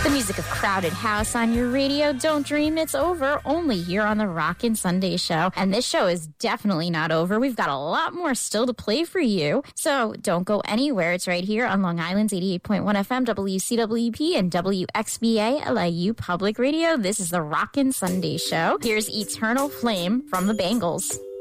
The music of Crowded House on your radio. Don't dream it's over. Only here on the Rockin' Sunday Show. And this show is definitely not over. We've got a lot more still to play for you. So don't go anywhere. It's right here on Long Island's 88.1 FM, WCWP, and WXBA LIU Public Radio. This is the Rockin' Sunday Show. Here's Eternal Flame from the Bangles.